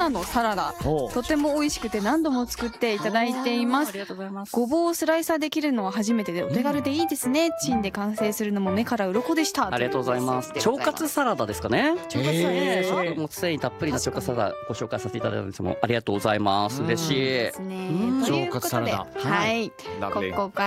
のサラダ、 おとても美味しくて何度も作っていただいています。 ありがとうございます。 ごぼうをスライサーできるのは初めてでお手軽でいいですね。チンで完成するのも目から鱗でした。 ありがとうございます。腸活サラダですかね。腸活サラダ、もうすでにたっぷりな腸活サラダご紹介させていただいたんですも、ありがとうございます。嬉しい。 ですね。 うんということで、 腸活サラダはい、 ラブリーここから